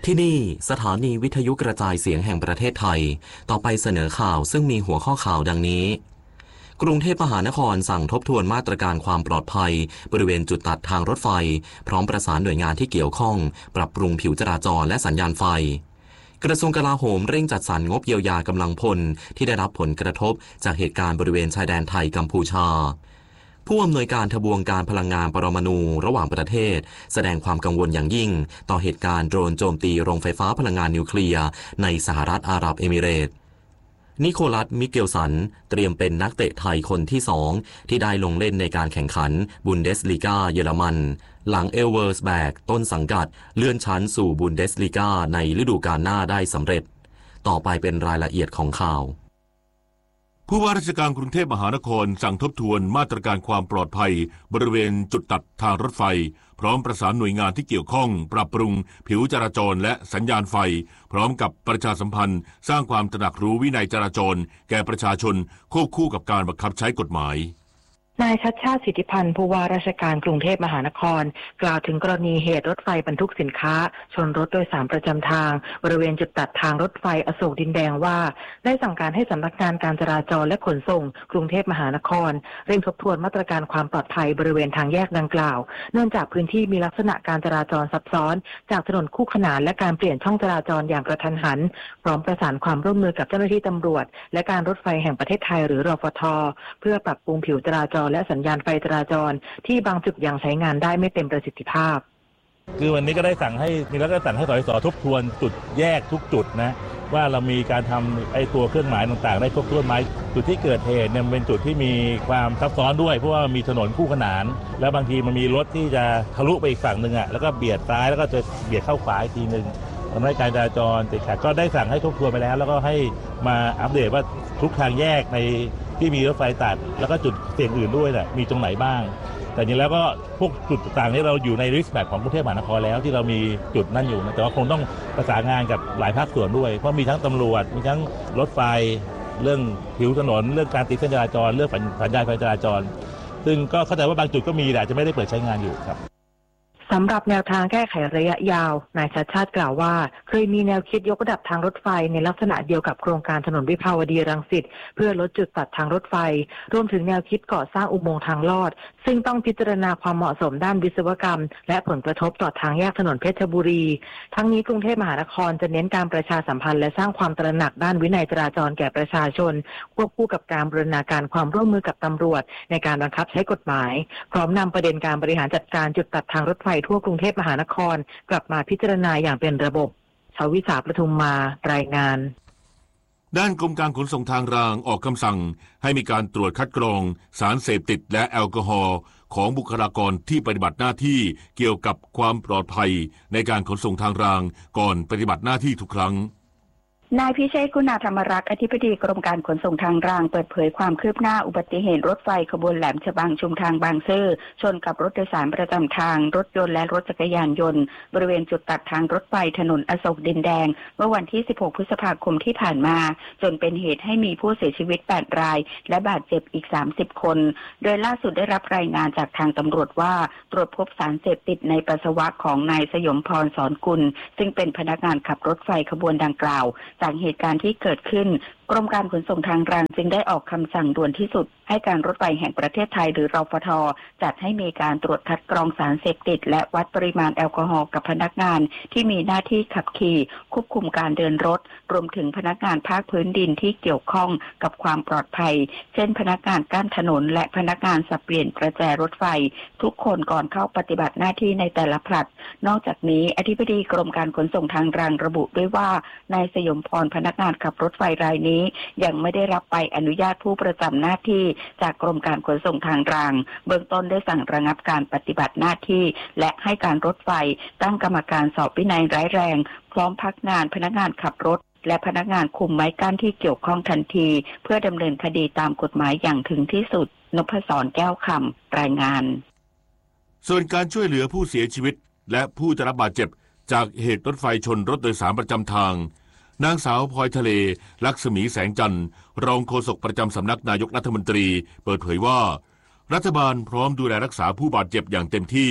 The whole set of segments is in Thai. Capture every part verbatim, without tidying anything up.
ที่นี่สถานีวิทยุกระจายเสียงแห่งประเทศไทยต่อไปเสนอข่าวซึ่งมีหัวข้อข่าวดังนี้กรุงเทพมหานครสั่งทบทวนมาตรการความปลอดภัยบริเวณจุดตัดทางรถไฟพร้อมประสานหน่วยงานที่เกี่ยวข้องปรับปรุงผิวจราจรและสัญญาณไฟกระทรวงกลาโหมเร่งจัดสรรงบเยียวยากำลังพลที่ได้รับผลกระทบจากเหตุการณ์บริเวณชายแดนไทยกัมพูชาผู้อำนวยการทบวงการพลังงานปรมาณูระหว่างประเทศแสดงความกังวลอย่างยิ่งต่อเหตุการณ์โดรนโจมตีโรงไฟฟ้าพลังงานนิวเคลียร์ในสหรัฐอาหรับเอมิเรตส์นิโคลัส มิเกลสันเตรียมเป็นนักเตะไทยคนที่สองที่ได้ลงเล่นในการแข่งขันบุนเดสลีกาเยอรมันหลังเอลเวอร์สแบกต้นสังกัดเลื่อนชั้นสู่บุนเดสลีกาในฤดูกาลหน้าได้สำเร็จต่อไปเป็นรายละเอียดของข่าวผู้ว่าราชการกรุงเทพมหานครสั่งทบทวนมาตรการความปลอดภัยบริเวณจุดตัดทางรถไฟพร้อมประสานหน่วยงานที่เกี่ยวข้องปรับปรุงผิวจราจรและสัญญาณไฟพร้อมกับประชาสัมพันธ์สร้างความตระหนักรู้วินัยจราจรแก่ประชาชนควบคู่กับการบังคับใช้กฎหมายนายชัชชาติสิทธิพันธ์ผู้ว่าราชการกรุงเทพมหานครกล่าวถึงกรณีเหตุรถไฟบรรทุกสินค้าชนรถโดยสารประจำทางบริเวณจุดตัดทางรถไฟอโศกดินแดงว่าได้สั่งการให้สำนักงานการจราจรและขนส่งกรุงเทพมหานครเร่งทบทวนมาตรการความปลอดภัยบริเวณทางแยกดังกล่าวเนื่องจากพื้นที่มีลักษณะการจราจรซับซ้อนจากถนนคู่ขนานและการเปลี่ยนช่องจราจรอย่างกระทันหันพร้อมประสานความร่วมมือกับเจ้าหน้าที่ตำรวจและการรถไฟแห่งประเทศไทยหรือรฟท.เพื่อปรับปรุงผิวจราจรและสัญญาณไฟจราจรที่บางจุดยังใช้งานได้ไม่เต็มประสิทธิภาพคือวันนี้ก็ได้สั่งให้มีรัฐสั่งให้สสทบทวนจุดแยกทุกจุดนะว่าเรามีการทำไอ้ตัวเครื่องหมายต่างๆได้ครบถ้วนไหมจุดที่เกิดเหตุเนี่ยเป็นจุดที่มีความซับซ้อนด้วยเพราะว่ามีถนนคู่ขนานแล้วบางทีมันมีรถที่จะทะลุไปอีกฝั่งหนึ่งอ่ะแล้วก็เบียดซ้ายแล้วก็จะเบียดเข้าขวาอีกทีนึงทำให้การจราจรติดขัดก็ได้สั่งให้ทบทวนไปแล้วแล้วก็ให้มาอัปเดตว่าทุกทางแยกในที่มีรถไฟตัดแล้วก็จุดเสี่ยงอื่นด้วยน่ะมีตรงไหนบ้างแต่จริงแล้วก็พวกจุดต่างๆนี้เราอยู่ในริสแมปของกรุงเทพมหานครแล้วที่เรามีจุดนั่นอยู่นะแต่ว่าคงต้องประสานงานกับหลายภาคส่วนด้วยเพราะมีทั้งตำรวจมีทั้งรถไฟเรื่องผิวถนนเรื่องการติดเส้นจราจรเรื่องสัญญาณไฟจราจรซึ่งก็เข้าใจว่าบางจุดก็มีแต่อาจจะไม่ได้เปิดใช้งานอยู่ครับสำหรับแนวทางแก้ไขระยะยาวนายชัชชาติกล่าวว่าเคยมีแนวคิดยกระดับทางรถไฟในลักษณะเดียวกับโครงการถนนวิภาวดีรังสิตเพื่อลดจุดตัดทางรถไฟรวมถึงแนวคิดก่อสร้างอุโมงค์ทางลอดซึ่งต้องพิจารณาความเหมาะสมด้านวิศวกรรมและผลกระทบต่อทางแยกถนนเพชรบุรีทั้งนี้กรุงเทพมหานครจะเน้นการประชาสัมพันธ์และสร้างความตระหนักด้านวินัยจราจรแก่ประชาชนควบคู่กับการบูรณาการความร่วมมือกับตำรวจในการบังคับใช้กฎหมายพร้อมนำประเด็นการบริหารจัดการจุดตัดทางรถไฟทั่วกรุงเทพมหานครกลับมาพิจารณาอย่างเป็นระบบชวิสาประทุมมารายงานด้านกรมการขนส่งทางรางออกคำสั่งให้มีการตรวจคัดกรองสารเสพติดและแอลกอฮอล์ของบุคลากรที่ปฏิบัติหน้าที่เกี่ยวกับความปลอดภัยในการขนส่งทางรางก่อนปฏิบัติหน้าที่ทุกครั้งนายพิเชษฐ์คุณาธรรมรักษ์อธิบดีกรมการขนส่งทางรางเปิดเผยความคืบหน้าอุบัติเหตุรถไฟขบวนแหลมฉบังชุมทางบางซื่อชนกับรถโดยสารประจำทางรถยนต์และรถจักรยานยนต์บริเวณจุดตัดทางรถไฟถนนอโศกดินแดงเมื่อวันที่สิบหกพฤษภาคมที่ผ่านมาจนเป็นเหตุให้มีผู้เสียชีวิตแปดรายและบาดเจ็บอีกสามสิบคนโดยล่าสุดได้รับรายงานจากทางตำรวจว่าตรวจพบสารเสพติดในปัสสาวะของนายสยมพรสอนกุลซึ่งเป็นพนักงานขับรถไฟขบวนดังกล่าวจากเหตุการณ์ที่เกิดขึ้นกรมการขนส่งทางรางจึงได้ออกคำสั่งด่วนที่สุดให้การรถไฟแห่งประเทศไทยหรือรฟท.จัดให้มีการตรวจคัดกรองสารเสพติดและวัดปริมาณแอลกอฮอล์กับพนักงานที่มีหน้าที่ขับขี่ควบคุมการเดินรถรวมถึงพนักงานภาคพื้นดินที่เกี่ยวข้องกับความปลอดภัยเช่นพนักงานกั้นถนนและพนักงานสับเปลี่ยนประแจรถไฟทุกคนก่อนเข้าปฏิบัติหน้าที่ในแต่ละผลัดนอกจากนี้อธิบดีกรมการขนส่งทางรางระบุด้วยว่านายสยมพรพนักงานขับรถไฟรายนี้ยังไม่ได้รับใบอนุญาตผู้ประจำหน้าที่จากกรมการขนส่งทางรางเบื้องต้นได้สั่งระงับการปฏิบัติหน้าที่และให้การรถไฟตั้งกรรมการสอบวินัยร้ายแรงพร้อมพักงานพนักงานขับรถและพนักงานคุมไม้กั้นที่เกี่ยวข้องทันทีเพื่อดำเนินคดีตามกฎหมายอย่างถึงที่สุดนพศรแก้วคำรายงานส่วนการช่วยเหลือผู้เสียชีวิตและผู้ได้รับบาดเจ็บจากเหตุรถไฟชนรถโดยสารประจำทางนางสาวพลอยทะเลลักษมีแสงจันทร์รองโฆษกประจำสำนักนายกรัฐมนตรีเปิดเผยว่ารัฐบาลพร้อมดูแลรักษาผู้บาดเจ็บอย่างเต็มที่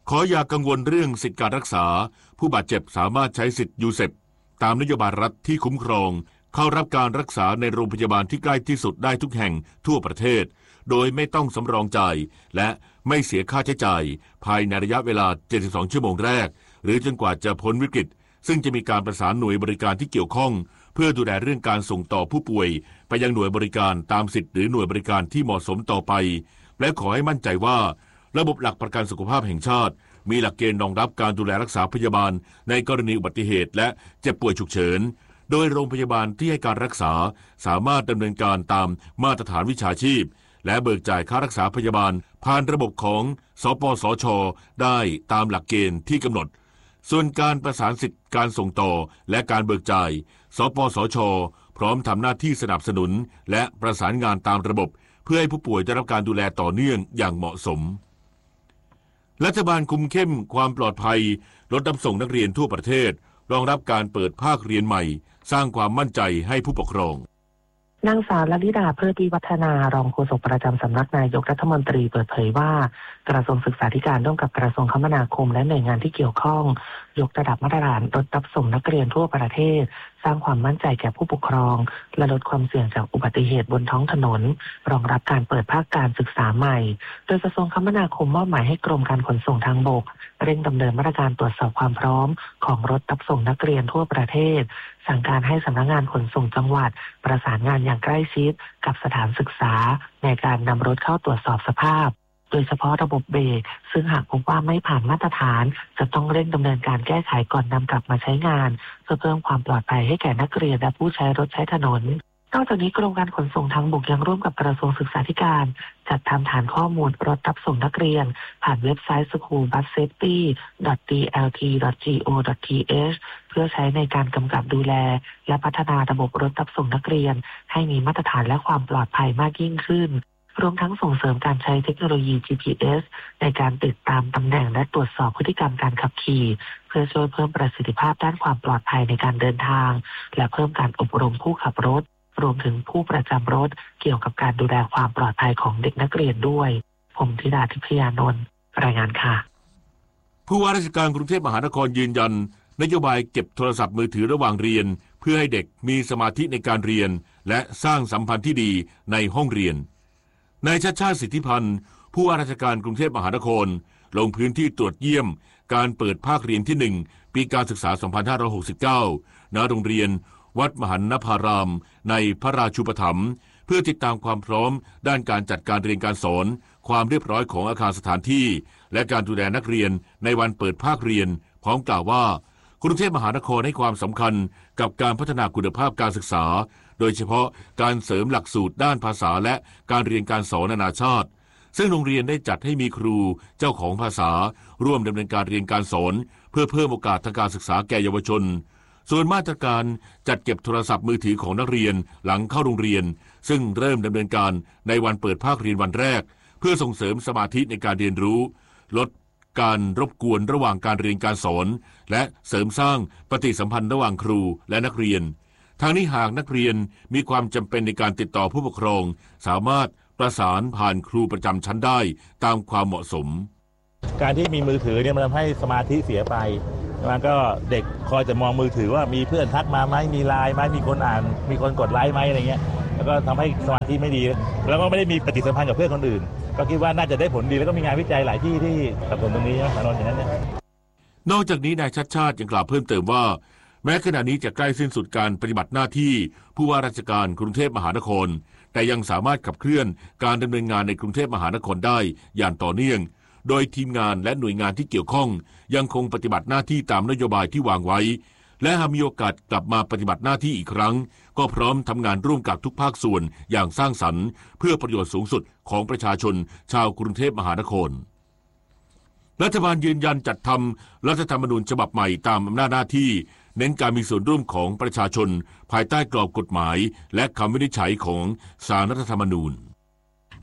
ขออย่ากังวลเรื่องสิทธิการรักษาผู้บาดเจ็บสามารถใช้สิทธิ์ยูเซปตามนโยบายรัฐที่คุ้มครองเข้ารับการรักษาในโรงพยาบาลที่ใกล้ที่สุดได้ทุกแห่งทั่วประเทศโดยไม่ต้องสำรองจ่ายและไม่เสียค่าใช้จ่ายภายในระยะเวลาเจ็ดสิบสองชั่วโมงแรกหรือจนกว่าจะพ้นวิกฤตซึ่งจะมีการประสานหน่วยบริการที่เกี่ยวข้องเพื่อดูแลเรื่องการส่งต่อผู้ป่วยไปยังหน่วยบริการตามสิทธิ์หรือหน่วยบริการที่เหมาะสมต่อไปและขอให้มั่นใจว่าระบบหลักประกันสุขภาพแห่งชาติมีหลักเกณฑ์รองรับการดูแลรักษาพยาบาลในกรณีอุบัติเหตุและเจ็บป่วยฉุกเฉินโดยโรงพยาบาลที่ให้การรักษาสามารถดำเนินการตามมาตรฐานวิชาชีพและเบิกจ่ายค่ารักษาพยาบาลผ่านระบบของสปสช.ได้ตามหลักเกณฑ์ที่กำหนดส่วนการประสานสิทธิการส่งต่อและการเบิกจ่ายสปสช.พร้อมทำหน้าที่สนับสนุนและประสานงานตามระบบเพื่อให้ผู้ป่วยได้รับการดูแลต่อเนื่องอย่างเหมาะสมรัฐบาลคุมเข้มความปลอดภัยรถรับส่งนักเรียนทั่วประเทศรองรับการเปิดภาคเรียนใหม่สร้างความมั่นใจให้ผู้ปกครองนางสาวลลิดาเพื่อดีวัฒนารองโฆษกประจำสำนักนายกรัฐมนตรีเปิดเผยว่ากระทรวงศึกษาธิการร่วมกับกระทรวงคมนาคมและหน่วยงานที่เกี่ยวข้องยกระดับมาตรฐานรถรับส่งนักเรียนทั่วประเทศสร้างความมั่นใจแก่ผู้ปกครองและลดความเสี่ยงจากอุบัติเหตุบนท้องถนนรองรับการเปิดภาคการศึกษาใหม่โดยกระทรวงคมนาคมมอบหมายให้กรมการขนส่งทางบกเร่งดำเนินมาตรการตรวจสอบความพร้อมของรถรับส่งนักเรียนทั่วประเทศสั่งการให้สำนักงานขนส่งจังหวัดประสานงานอย่างใกล้ชิดกับสถานศึกษาในการนำรถเข้าตรวจสอบสภาพโดยเฉพาะระบบเบรกซึ่งหากพบว่าไม่ผ่านมาตรฐานจะต้องเร่งดำเนินการแก้ไขก่อนนำกลับมาใช้งานเพื่อเพิ่มความปลอดภัยให้แก่นักเรียนและผู้ใช้รถใช้ถนนนอกจากนี้กรมการขนส่งทางบกยังร่วมกับกระทรวงศึกษาธิการจัดทำฐานข้อมูลรถรับส่งนักเรียนผ่านเว็บไซต์ สคูลบัสเซฟตี้ ดอท ดี แอล ที ดอท จี โอ ดอท ที เอช เพื่อใช้ในการกำกับดูแลและพัฒนาระบบรถรับส่งนักเรียนให้มีมาตรฐานและความปลอดภัยมากยิ่งขึ้นรวมทั้งส่งเสริมการใช้เทคโนโลยี จี พี เอส ในการติดตามตำแหน่งและตรวจสอบพฤติกรรมการขับขี่เพื่อช่วยเพิ่มประสิทธิภาพด้านความปลอดภัยในการเดินทางและเพิ่มการอบรมผู้ขับรถรวมถึงผู้ประจำรถเกี่ยวกับการดูแลความปลอดภัยของเด็กนักเรียนด้วยผมธิดาทิพยานนท์รายงานค่ะผู้ว่าราชการกรุงเทพมหานครยืนยันนโยบายเก็บโทรศัพท์มือถือระหว่างเรียนเพื่อให้เด็กมีสมาธิในการเรียนและสร้างสัมพันธ์ที่ดีในห้องเรียนนายชัชชาติสิทธิพันธ์ผู้ว่าราชการกรุงเทพมหานครลงพื้นที่ตรวจเยี่ยมการเปิดภาคเรียนที่หนึ่งปีการศึกษาสองพันห้าร้อยหกสิบเก้าณโรงเรียนวัดมหันนภารามในพระราชูปถัมภ์เพื่อติดตามความพร้อมด้านการจัดการเรียนการสอนความเรียบร้อยของอาคารสถานที่และการดูแลนักเรียนในวันเปิดภาคเรียนพร้อมกล่าวว่ากรุงเทพมหานครให้ความสำคัญกับการพัฒนาคุณภาพการศึกษาโดยเฉพาะการเสริมหลักสูตรด้านภาษาและการเรียนการสอนนานาชาติซึ่งโรงเรียนได้จัดให้มีครูเจ้าของภาษาร่วมดำเนินการเรียนการสอนเพื่อเพิ่มโอกาสทางการศึกษาแก่เยาวชนส่วนมาตรการจัดเก็บโทรศัพท์มือถือของนักเรียนหลังเข้าโรงเรียนซึ่งเริ่มดำเนินการในวันเปิดภาคเรียนวันแรกเพื่อส่งเสริมสมาธิในการเรียนรู้ลดการรบกวนระหว่างการเรียนการสอนและเสริมสร้างปฏิสัมพันธ์ระหว่างครูและนักเรียนทางนี้หากนักเรียนมีความจำเป็นในการติดต่อผู้ปกครองสามารถประสานผ่านครูประจำชั้นได้ตามความเหมาะสมการที่มีมือถือเนี่ยมันทำให้สมาธิเสียไปมันก็เด็กคอยจะมองมือถือว่ามีเพื่อนทักมาไหมมีไลน์ไหมมีคนอ่านมีคนกดไลค์ไหมอะไรเงี้ยแล้วก็ทำให้สมาธิไม่ดีแล้วก็ไม่ได้มีปฏิสัมพันธ์กับเพื่อนคนอื่นก็คิดว่าน่าจะได้ผลดีแล้วก็มีงานวิจัยหลายที่ที่สนับสนุนตรงนี้นะนนท์อย่างนั้นเนี่ยนอกจากนี้นายชัชชาติยังกล่าวเพิ่มเติมว่าแม้ขณะนี้จะใกล้สิ้นสุดการปฏิบัติหน้าที่ผู้ว่าราชการกรุงเทพมหานครแต่ยังสามารถขับเคลื่อนการดำเนินงานในกรุงเทพมหานครได้อย่างต่อเนื่องโดยทีมงานและหน่วยงานที่เกี่ยวข้องยังคงปฏิบัติหน้าที่ตามนโยบายที่วางไว้และหากมีโอกาสกลับมาปฏิบัติหน้าที่อีกครั้งก็พร้อมทำงานร่วมกับทุกภาคส่วนอย่างสร้างสรรค์เพื่อประโยชน์สูงสุดของประชาชนชาวกรุงเทพมหานครรัฐบาลยืนยันจัดทำรัฐธรรมนูญฉบับใหม่ตามอำนาจหน้าที่เน้นการมีส่วนร่วมของประชาชนภายใต้กรอบกฎหมายและคำวินิจฉัยของศาลรัฐธรรมนูญ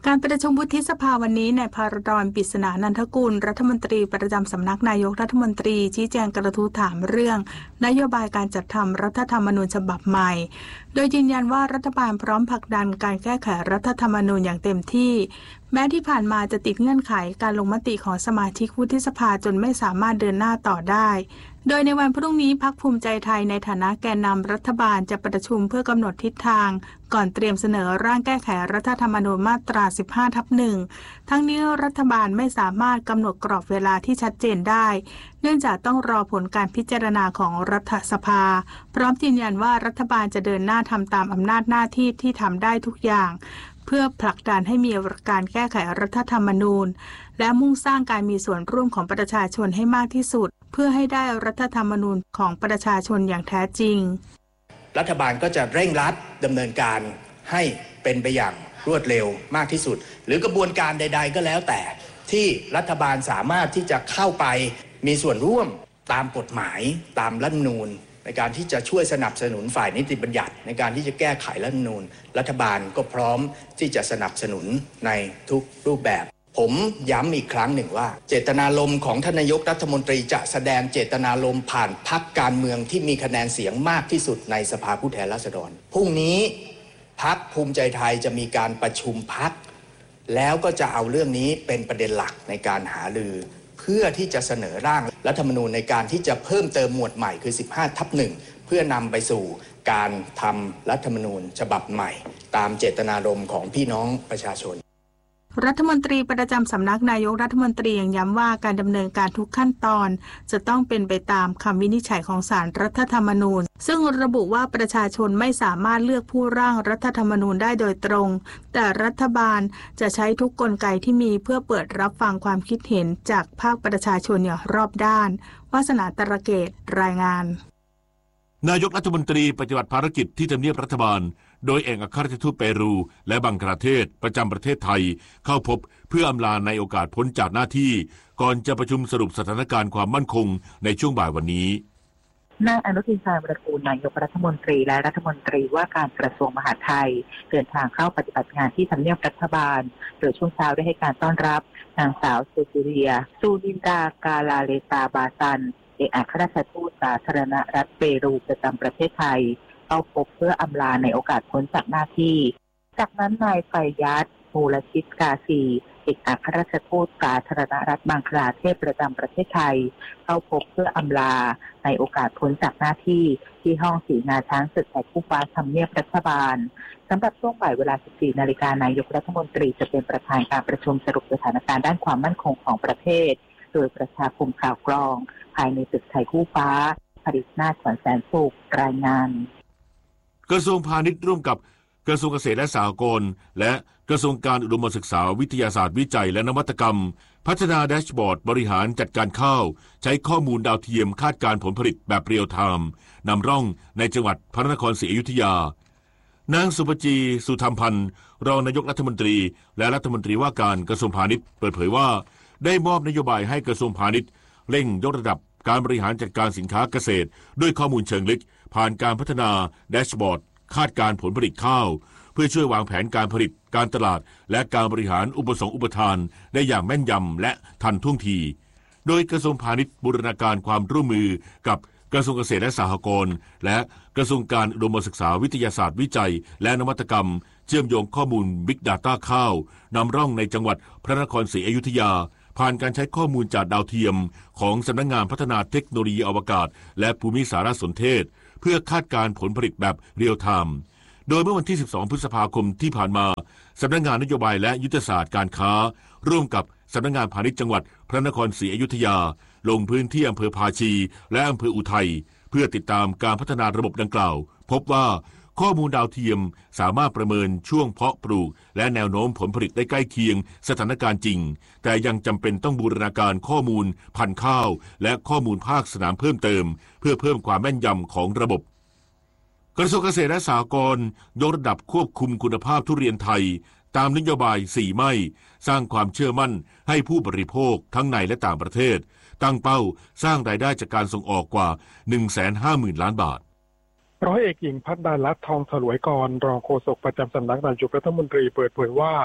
การประชุมวุฒิสภาวันนี้นายภารดร ปริศนานันทกุลรัฐมนตรีประจำสำนักนายกรัฐมนตรีชี้แจงกระทู้ถามเรื่องนโยบายการจัดทำรัฐธรรมนูญฉบับใหม่โดยยืนยันว่ารัฐบาลพร้อมผลักดันการแก้ไขรัฐธรรมนูญอย่างเต็มที่แม้ที่ผ่านมาจะติดเงื่อนไขการลงมติของสมาชิกวุฒิสภาจนไม่สามารถเดินหน้าต่อได้โดยในวันพรุ่งนี้พรรคภูมิใจไทยในฐานะแกนนำรัฐบาลจะประชุมเพื่อกำหนดทิศทางก่อนเตรียมเสนอร่างแก้ไขรัฐธรรมนูญมาตรา สิบห้าทับหนึ่ง ทั้งนี้รัฐบาลไม่สามารถกำหนดกรอบเวลาที่ชัดเจนได้เนื่องจากต้องรอผลการพิจารณาของรัฐสภาพร้อมยืนยันว่ารัฐบาลจะเดินหน้าทำตามอำนาจหน้าที่ที่ทำได้ทุกอย่างเพื่อผลักดันให้มีการแก้ไขรัฐธรรมนูญและมุ่งสร้างการมีส่วนร่วมของประชาชนให้มากที่สุดเพื่อให้ได้รัฐธรรมนูญของประชาชนอย่างแท้จริงรัฐบาลก็จะเร่งรัดดำเนินการให้เป็นไปอย่างรวดเร็วมากที่สุดหรือกระบวนการใดๆก็แล้วแต่ที่รัฐบาลสามารถที่จะเข้าไปมีส่วนร่วมตามกฎหมายตามรัฐธรรมนูญในการที่จะช่วยสนับสนุนฝ่ายนิติบัญญัติในการที่จะแก้ไขรัฐธรรมนูญรัฐบาลก็พร้อมที่จะสนับสนุนในทุกรูปแบบผมย้ำอีกครั้งหนึ่งว่าเจตนารมณ์ของท่านนายกรัฐมนตรีจะแสดงเจตนารมณ์ผ่านพรรคการเมืองที่มีคะแนนเสียงมากที่สุดในสภาผู้แทนราษฎรพรุ่งนี้พรรคภูมิใจไทยจะมีการประชุมพรรคแล้วก็จะเอาเรื่องนี้เป็นประเด็นหลักในการหารือเพื่อที่จะเสนอร่างรัฐธรรมนูญในการที่จะเพิ่มเติมหมวดใหม่คือ สิบห้าทับหนึ่ง เพื่อนำไปสู่การทำรัฐธรรมนูญฉบับใหม่ตามเจตนารมณ์ของพี่น้องประชาชนรัฐมนตรีประจำสำนักนายกรัฐมนตรียังย้ำว่าการดำเนินการทุกขั้นตอนจะต้องเป็นไปตามคำวินิจฉัยของศาลรัฐธรรมนูญซึ่งระบุว่าประชาชนไม่สามารถเลือกผู้ร่างรัฐธรรมนูญได้โดยตรงแต่รัฐบาลจะใช้ทุกกลไกที่มีเพื่อเปิดรับฟังความคิดเห็นจากภาคประชาชนอย่างรอบด้านวาสนาตระเกตรายงานนายกรัฐมนตรีปฏิบัติภารกิจที่ทำเนียบรัฐบาลโดยเอกอัครราชทูตเปรูและบังกลาเทศประจำประเทศไทยเข้าพบเพื่ออำลาในโอกาสพ้นจากหน้าที่ก่อนจะประชุมสรุปสถานการณ์ความมั่นคงในช่วงบ่ายวันนี้นายอนุทินชาญวิรากูลนายกรัฐมนตรีและรัฐมนตรีว่าการกระทรวงมหาดไทยเดินทางเข้าปฏิบัติงานที่ทำเนียบรัฐบาลโดยช่วงเช้าได้ให้การต้อนรับนางสาวเซซิเลียซูลินดากาลาเลตาบาซันเอกอัครราชทูตสาธารณรัฐเปรูประจำประเทศไทยเข้าพบเพื่ออำลาในโอกาสพ้นจากหน้าที่จากนั้นนายไฟยัตมูลชิตกาซีเอกอัครราชทูตสาธารณรัฐบังคลาเทศประจำประเทศไทยเข้าพบเพื่ออำลาในโอกาสพ้นจากหน้าที่ที่ห้องสีงาช้างตึกแถวคู่ฟ้าทำเนียบรัฐบาลสำหรับช่วงบ่ายเวลา สิบสี่นาฬิกานายกรัฐมนตรีจะเป็นประธานการประชุมสรุปสถานการณ์ด้านความมั่นคงของประเทศโดยประชาคมข่าวกรองภายในตึกไทยคู่ฟ้าผลิตนาถขวัญแสนสุขรายงานกระทรวงพาณิชย์ร่วมกับกระทรวงเกษตรและสหกรณ์และกระทรวงการอุดมศึกษาวิทยาศาสตร์วิจัยและนวัตกรรมพัฒนาแดชบอร์ดบริหารจัดการข้าวใช้ข้อมูลดาวเทียมคาดการผลผลิตแบบเรียลไทม์นำร่องในจังหวัดพระนครศรีอยุธยานางสุภจีสุธรรมพันธ์รองนายกรัฐมนตรีและรัฐมนตรีว่าการกระทรวงพาณิชย์เปิดเผยว่าได้มอบนโยบายให้กระทรวงพาณิชย์เร่งยกระดับการบริหารจัดการสินค้าเกษตรด้วยข้อมูลเชิงลึกผ่านการพัฒนาแดชบอร์ดคาดการผลผลิตข้าวเพื่อช่วยวางแผนการผลิตการตลาดและการบริหารอุปสงค์อุปทานได้อย่างแม่นยำและทันท่วงทีโดยกระทรวงพาณิชย์บูรณาการความร่วมมือกับกระทรวงเกษตรและสหกรณ์และกระทรวงการอุดมศึกษาวิทยาศาสตร์วิจัยและนวัตกรรมเชื่อมโยงข้อมูล Big Data ข้าวนำร่องในจังหวัดพระนครศรีอยุธยาผ่านการใช้ข้อมูลจากดาวเทียมของสำนักงานพัฒนาเทคโนโลยีอวกาศและภูมิสารสนเทศเพื่อคาดการผลผลิตแบบเรียลไทม์โดยเมื่อวันที่สิบสองพฤษภาคมที่ผ่านมาสำนักงานนโยบายและยุทธศาสตร์การค้าร่วมกับสำนักงานพาณิชย์จังหวัดพระนครศรีอยุธยาลงพื้นที่อำเภอภาชีและอำเภออุทัยเพื่อติดตามการพัฒนาระบบดังกล่าวพบว่าข้อมูลดาวเทียมสามารถประเมินช่วงเพาะปลูกและแนวโน้มผลผลิตได้ใกล้เคียงสถานการณ์จริงแต่ยังจำเป็นต้องบูรณาการข้อมูลพันธุ์ข้าวและข้อมูลภาคสนามเพิ่มเติมเพื่อเพิ่มความแม่นยำของระบบกระทรวงเกษตรและสหกรณ์ยกระดับควบคุมคุณภาพทุเรียนไทยตามนโยบายสี่ไม่สร้างความเชื่อมั่นให้ผู้บริโภคทั้งในและต่างประเทศตั้งเป้าสร้างรายได้จากการส่งออกกว่า หนึ่งแสนห้าหมื่น ล้านบาทร้อยเอกหญิงพัฒนารัตน์ทองฉลวยกรรองโฆษกประจำสำนักนายกรัฐมนตรีเปิดเผยว่า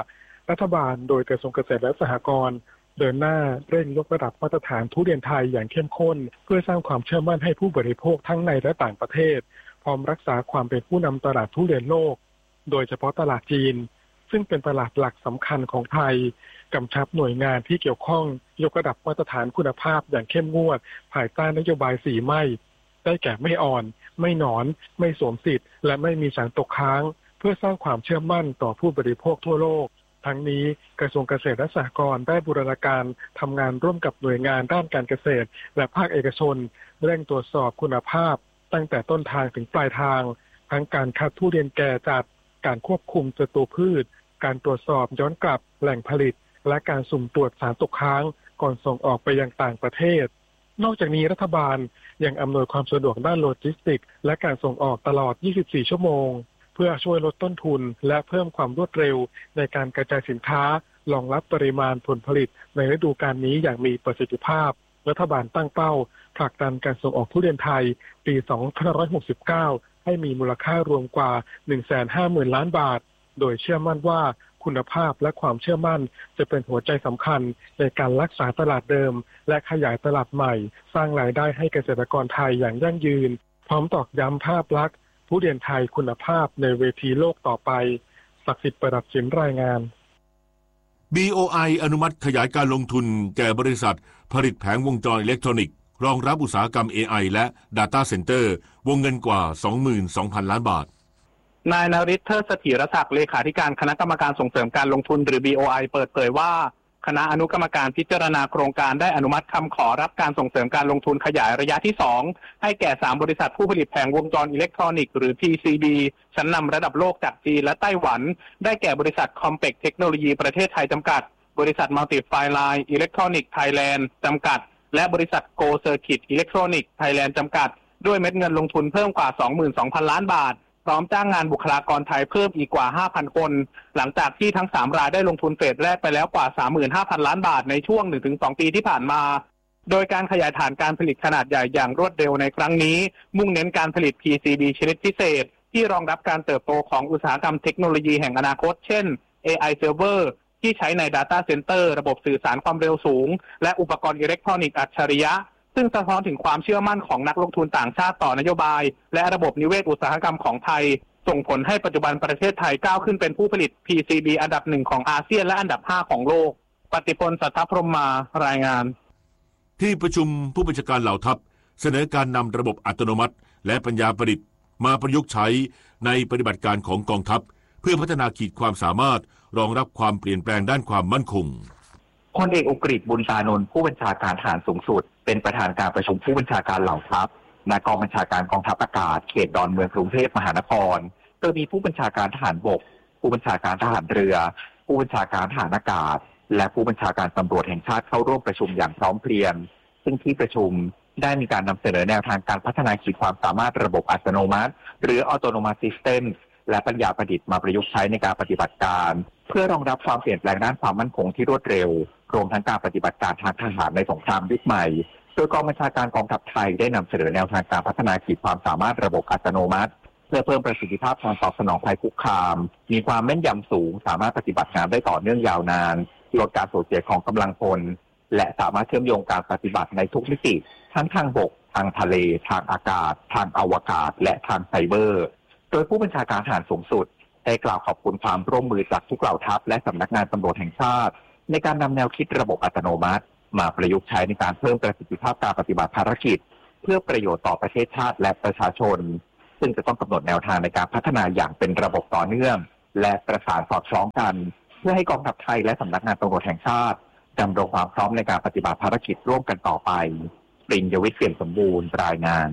รัฐบาลโดยกระทรวงเกษตรและสหกรณ์เดินหน้าเร่งยกระดับมาตรฐานทุเรียนไทยอย่างเข้มข้นเพื่อสร้างความเชื่อมั่นให้ผู้บริโภคทั้งในและต่างประเทศพร้อมรักษาความเป็นผู้นำตลาดทุเรียนโลกโดยเฉพาะตลาดจีนซึ่งเป็นตลาดหลักสำคัญของไทยกำชับหน่วยงานที่เกี่ยวข้องยกระดับมาตรฐานคุณภาพอย่างเข้มงวดภายใต้นโยบายสีไม่ได้แก่ไม่อ่อนไม่หนอนไม่สวมสิทธิ์และไม่มีสารตกค้างเพื่อสร้างความเชื่อมั่นต่อผู้บริโภคทั่วโลกทั้งนี้กระทรวงเกษตรและสหกรณ์ได้บูรณาการทำงานร่วมกับหน่วยงานด้านการเกษตรและภาคเอกชนเร่งตรวจสอบคุณภาพตั้งแต่ต้นทางถึงปลายทางทั้งการคัดทุเรียนแก่จัดการควบคุมศัตรูพืชการตรวจสอบย้อนกลับแหล่งผลิตและการสุ่มตรวจสารตกค้างก่อนส่งออกไปยังต่างประเทศนอกจากนี้รัฐบาลยังอำนวยความสะดวกด้านโลจิสติกส์และการส่งออกตลอดยี่สิบสี่ชั่วโมงเพื่อช่วยลดต้นทุนและเพิ่มความรวดเร็วในการกระจายสินค้ารองรับปริมาณผลผลิตในฤดูกาลนี้อย่างมีประสิทธิภาพรัฐบาลตั้งเป้าผลักดันการส่งออกทุเรียนไทยปีสองพันห้าร้อยหกสิบเก้าให้มีมูลค่ารวมกว่า หนึ่งแสนห้าหมื่น ล้านบาทโดยเชื่อมั่นว่าคุณภาพและความเชื่อมั่นจะเป็นหัวใจสำคัญในการรักษาตลาดเดิมและขยายตลาดใหม่สร้างรายได้ให้เกษตรกรไทยอย่างยั่งยืนพร้อมตอกย้ำภาพลักษณ์ทุเรียนไทยคุณภาพในเวทีโลกต่อไปศักดิ์สิทธิ์ประดับสินรายงานบี โอ ไอ อนุมัติขยายการลงทุนแก่บริษัทผลิตแผงวงจรอิเล็กทรอนิกส์รองรับอุตสาหกรรม เอ ไอ และ Data Center วงเงินกว่า สองหมื่นสองพัน ล้านบาทนายนฤทธิ์ เทิดเสถียรศักดิ์เลขาธิการคณะกรรมการส่งเสริมการลงทุนหรือ บี โอ ไอ เปิดเผยว่าคณะอนุกรรมการพิจารณาโครงการได้อนุมัติคำขอรับการส่งเสริมการลงทุนขยายระยะที่สองให้แก่สามบริษัทผู้ผลิตแผงวงจรอิเล็กทรอนิกส์หรือ พี ซี บี ชั้นนำระดับโลกจากจีนและไต้หวันได้แก่บริษัท Complex Technology ประเทศไทยจำกัดบริษัท Multi-Filine Electronics Thailand จำกัดและบริษัท Go Circuit Electronics Thailand จำกัดด้วยเม็ดเงินลงทุนเพิ่มกว่า สองหมื่นสองพัน ล้านบาทพร้อมจ้างงานบุคลากรไทยเพิ่มอีกกว่า ห้าพัน คนหลังจากที่ทั้งสามรายได้ลงทุนเฟสแรกไปแล้วกว่า สามหมื่นห้าพัน ล้านบาทในช่วง หนึ่งถึงสอง ปีที่ผ่านมาโดยการขยายฐานการผลิตขนาดใหญ่อย่างรวดเร็วในครั้งนี้มุ่งเน้นการผลิต พี ซี บี ชนิดพิเศษที่รองรับการเติบโตของอุตสาหกรรมเทคโนโลยีแห่งอนาคตเช่น เอ ไอ Server ที่ใช้ใน Data Center ระบบสื่อสารความเร็วสูงและอุปกรณ์อิเล็กทรอนิกส์อัจฉริยะซึ่งสะท้อนถึงความเชื่อมั่นของนักลงทุนต่างชาติต่อนโยบายและระบบนิเวศอุตสาหกรรมของไทยส่งผลให้ปัจจุบันประเทศไทยก้าวขึ้นเป็นผู้ผลิต พี ซี บี อันดับหนึ่งของอาเซียนและอันดับห้าของโลกปฏิพล สัทธพรหมารายงานที่ประชุมผู้บัญชาการเหล่าทัพเสนอการนำระบบอัตโนมัติและปัญญาประดิษฐ์มาประยุกต์ใช้ในปฏิบัติการของกองทัพเพื่อพัฒนาขีดความสามารถรองรับความเปลี่ยนแปลงด้านความมั่นคงพลเอกอุกฤษบุญตานนท์ผู้บัญชาการทหารสูงสุดเป็นประธานการประชุมผู้บัญชาการเหล่าทัพณกองบัญชาการกองทัพอากาศเขตดอนเมืองกรุงเทพมหานครโดยมีผู้บัญชาการทหารบกผู้บัญชาการทหารเรือผู้บัญชาการทหารอากาศและผู้บัญชาการตำรวจแห่งชาติเข้าร่วมประชุมอย่างพร้อมเพรียงซึ่งที่ประชุมได้มีการนำเสนอแนวทางการพัฒนาขีดความสามารถระบบอัตโนมัติหรือ Autonomous System และปัญญาประดิษฐ์มาประยุกต์ใช้ในการปฏิบัติการเพื่อรองรับความเปลี่ยนแปลงด้านความมั่นคงที่รวดเร็วรวมทั้งการปฏิบัติการทางทหารในสงครามยุคใหม่โดยกองบัญชาการกองทัพไทยได้นำเสนอแนวทางการพัฒนาขีดความสามารถระบบอัตโนมัติเพื่อเพิ่มประสิทธิภาพการตอบสนองภัยคุกคามมีความแม่นยำสูงสามารถปฏิบัติงานได้ต่อเนื่องยาวนานลดการสูญเสียของกำลังพลและสามารถเชื่อมโยงการปฏิบัติในทุกมิติทั้งทางบกทางทะเลทางอากาศทางอวกาศและทางไซเบอร์โดยผู้บัญชาการทหารสูงสุดได้กล่าวขอบคุณความร่วมมือจากทุกเหล่าทัพและสำนักงานตำรวจแห่งชาติในการนำแนวคิดระบบอัตโนมัติมาประยุกต์ใช้ในการเพิ่มประสิทธิภาพการปฏิบัติภารกิจเพื่อประโยชน์ต่อประเทศชาติและประชาชนซึ่งจะต้องกำหนดแนวทางในการพัฒนาอย่างเป็นระบบต่อเนื่องและประสานสอดคล้องกันเพื่อให้กองทัพไทยและสำนักงานตำรวจแห่งชาติดำรงความพร้อมในการปฏิบัติภารกิจร่วมกันต่อไปปริญญวิทย์เปี่ยมสมบูรณ์รายงาน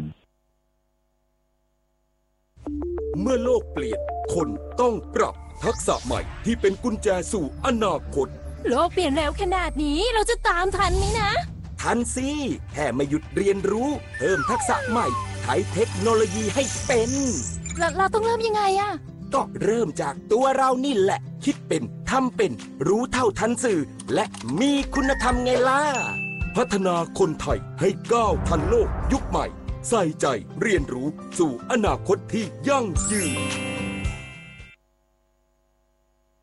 เมื่อโลกเปลี่ยนคนต้องปรับทักษะใหม่ที่เป็นกุญแจสู่อนาคตโลกเปลี่ยนเร็วขนาดนี้เราจะตามทันไหมนะทันสิแค่ไม่หยุดเรียนรู้เพิ่มทักษะใหม่ใช้เทคโนโลยีให้เป็นเราเราต้องเริ่มยังไงอะก็เริ่มจากตัวเรานี่แหละคิดเป็นทำเป็นรู้เท่าทันสื่อและมีคุณธรรมไงล่ะพัฒนาคนไทยให้ก้าวทันโลกยุคใหม่ใส่ใจเรียนรู้สู่อนาคตที่ยั่งยืนป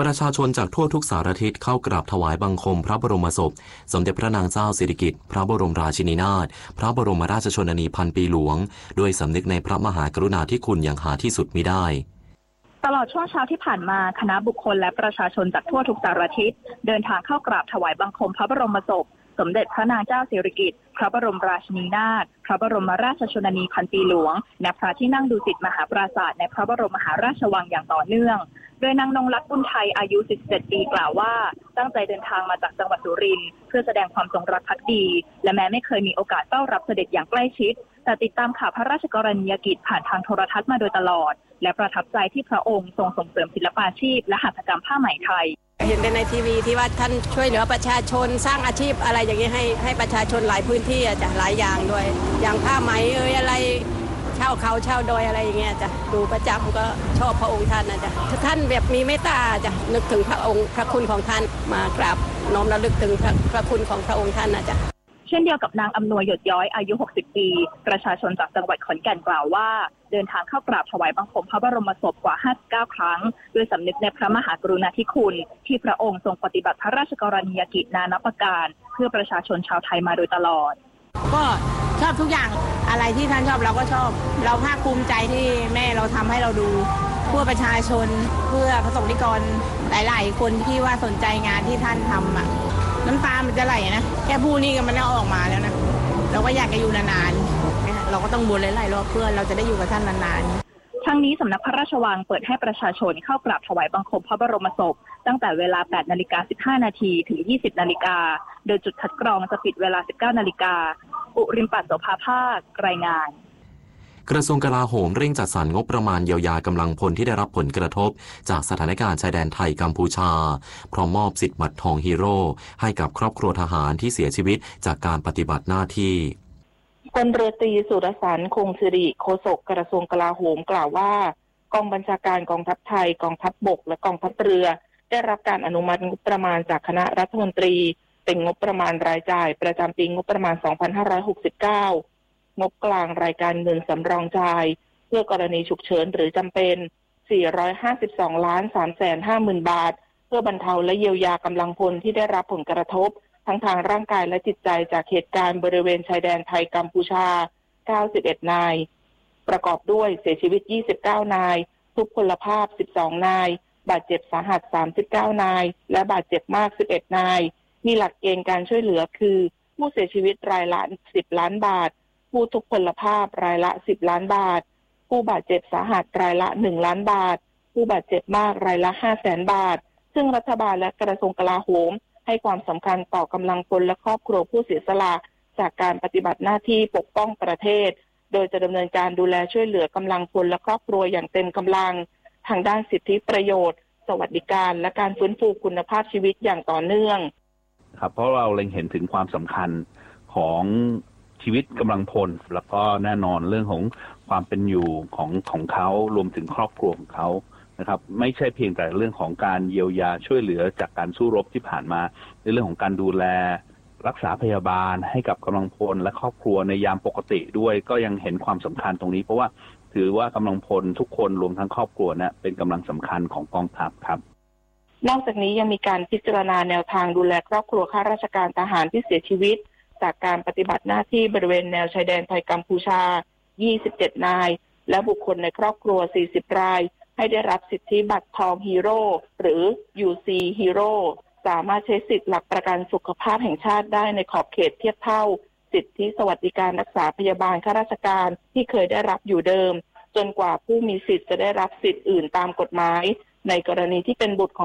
ประชาชนจากทั่วทุกสารทิศเข้ากราบถวายบังคมพระบรมศพสมเด็จพระนางเจ้าสิริกิติ์พระบรมราชินีนาถพระบรมราชชนนีพันปีหลวงด้วยสำนึกในพระมหากรุณาธิคุณอย่างหาที่สุดมิได้ตลอดช่วงเช้าที่ผ่านมาคณะบุคคลและประชาชนจากทั่วทุกสารทิศเดินทางเข้ากราบถวายบังคมพระบรมศพสมเด็จพระนางเจ้าสิริกิติ์พระบรมราชินีนาถพระบรมราชชนนีพันปีหลวงณพระที่นั่งดุสิตมหาปราสาทในพระบรมมหาราชวังอย่างต่อเนื่องโดยนางนงลักษณ์บุญไทยอายุสิบเจ็ดปีกล่าวว่าตั้งใจเดินทางมาจากจังหวัดสุรินทร์เพื่อแสดงความจงรักภักดีและแม้ไม่เคยมีโอกาสเฝ้ารับเสด็จอย่างใกล้ชิดแต่ติดตามข่าวพระราชกรณียกิจผ่านทางโทรทัศน์มาโดยตลอดและประทับใจที่พระองค์ทรงส่งเสริมศิลปาชีพและหัตถกรรมผ้าไหมไทยเห็นในทีวีที่ว่าท่านช่วยเหลือประชาชนสร้างอาชีพอะไรอย่างนี้ให้ให้ประชาชนหลายพื้นที่จะหลายอย่างด้วยอย่างผ้าไหมเอ่ยอะไรเช่าเขาเช่าดอยอะไรอย่างเงี้ยจ้ะดูประจำก็ชอบพระองค์ท่านนะจ๊ะท่านแบบมีเมตตาจ้ะนึกถึงพระองค์พระคุณของท่านมากราบน้อมระลึกถึงพระพระคุณของพระองค์ท่านนะจ๊ะเช่นเดียวกับนางอำนวยหยดย้อยอายุหกสิบปีประชาชนจากจังหวัดขอนแก่นกล่าวว่าเดินทางเข้ากราบถวายบังคมพระบรมศพกว่าห้าสิบเก้าครั้งด้วยสำนึกในพระมหากรุณาธิคุณที่พระองค์ทรงปฏิบัติพระราชกรณียกิจนานับประการเพื่อประชาชนชาวไทยมาโดยตลอดก็ชอบทุกอย่างอะไรที่ท่านชอบเราก็ชอบเราภาคภูมิใจที่แม่เราทำให้เราดูเพื่อประชาชนเพื่อประสบนิกรหลายๆคนที่ว่าสนใจงานที่ท่านทำอ่ะน้ำตามันจะไหลนะแค่พูดนี่ก็มันออกมาแล้วนะเราก็อยากจะอยู่นานๆเราก็ต้องบนหลายๆรอบเพื่อเราจะได้อยู่กับท่านนานๆทั้งนี้สำนักพระราชวังเปิดให้ประชาชนเข้ากราบถวายบังคมพระบรมศพตั้งแต่เวลา แปดนาฬิกาสิบห้านาทีถึง ยี่สิบนาฬิกาโดยจุดคัดกรองจะปิดเวลา สิบเก้านาฬิกาอุริมปัสโสภาภาครายงานกระทรวงกลาโหมเร่งจัดสรรงบประมาณเยียวยากำลังพลที่ได้รับผลกระทบจากสถานการณ์ชายแดนไทยกัมพูชาพร้อมมอบสิทธิ์บัตรทองฮีโร่ให้กับครอบครัวทหารที่เสียชีวิตจากการปฏิบัติหน้าที่พลเรือตรีสุรสันต์คงสิริโฆษกกระทรวงกลาโหมกล่าวว่ากองบัญชาการกองทัพไทยกองทัพบกและกองทัพเรือได้รับการอนุมัติงบประมาณจากคณะรัฐมนตรีเป็นงบประมาณรายจ่ายประจำปีงบประมาณสองพันห้าร้อยหกสิบเก้างบกลางรายการเงินสำรองจ่ายเพื่อกรณีฉุกเฉินหรือจำเป็นสี่ร้อยห้าสิบสองล้านสามแสนห้าหมื่นบาทเพื่อบรรเทาและเยียวยากำลังพลที่ได้รับผลกระทบทั้งทางร่างกายและจิตใจจากเหตุการณ์บริเวณชายแดนไทยกัมพูชาเก้าสิบเอ็ดนายประกอบด้วยเสียชีวิตยี่สิบเก้านายทุพพลภาพสิบสองนายบาดเจ็บสาหัสสามสิบเก้านายและบาดเจ็บมากสิบเอ็ดนายมีหลักเกณฑ์การช่วยเหลือคือผู้เสียชีวิตรายละสิบล้านบาทผู้ทุพพลภาพรายละสิบล้านบาทผู้บาดเจ็บสาหัสรายละหนึ่งล้านบาทผู้บาดเจ็บมากรายละห้าแสนบาทซึ่งรัฐบาลและกระทรวงกลาโหมให้ความสำคัญต่อกำลังพลและครอบครัวผู้เสียสละจากการปฏิบัติหน้าที่ปกป้องประเทศโดยจะดำเนินการดูแลช่วยเหลือกำลังพลและครอบครัวอย่างเต็มกำลังทางด้านสิทธิประโยชน์สวัสดิการและการฟื้นฟูคุณภาพชีวิตอย่างต่อเนื่องครับเพราะเราเล็งเห็นถึงความสำคัญของชีวิตกำลังพลแล้วก็แน่นอนเรื่องของความเป็นอยู่ของของเขารวมถึงครอบครัวของเขานะครับไม่ใช่เพียงแต่เรื่องของการเยียวยาช่วยเหลือจากการสู้รบที่ผ่านมาในเรื่องของการดูแลรักษาพยาบาลให้กับกำลังพลและครอบครัวในยามปกติด้วยก็ยังเห็นความสำคัญตรงนี้เพราะว่าถือว่ากำลังพลทุกคนรวมทั้งครอบครัวเนี่ยเป็นกำลังสำคัญของกองทัพครับนอกจากนี้ยังมีการพิจารณาแนวทางดูแลครอบครัวข้าราชการทหารที่เสียชีวิตจากการปฏิบัติหน้าที่บริเวณแนวชายแดนไทยกัมพูชายี่สิบเจ็ดนายและบุคคลในครอบครัวสี่สิบรายให้ได้รับสิทธิบัตรทองฮีโร่หรือ ยู ซี Hero สามารถใช้สิทธิหลักประกันสุขภาพแห่งชาติได้ในขอบเขตเทียบเท่าสิทธิสวัสดิการรักษาพยาบาลข้าราชการที่เคยได้รับอยู่เดิมจนกว่าผู้มีสิทธิ์จะได้รับสิทธิ์อื่นตามกฎหมายในกรณีที่เป็นบุตรของ